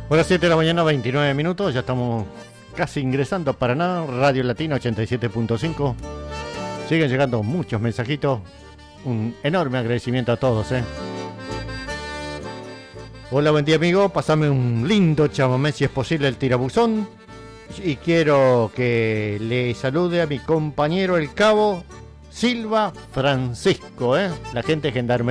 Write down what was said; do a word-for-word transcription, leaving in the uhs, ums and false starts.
Horas siete de la mañana, veintinueve minutos, ya estamos casi ingresando a Paraná, Radio Latina ochenta y siete punto cinco. Siguen llegando muchos mensajitos. Un enorme agradecimiento a todos, ¿eh? Hola, buen día, amigo. Pásame un lindo chamamé, si es posible, el tirabuzón. Y quiero que le salude a mi compañero el cabo Silva Francisco, ¿eh? La gente de Gendarmería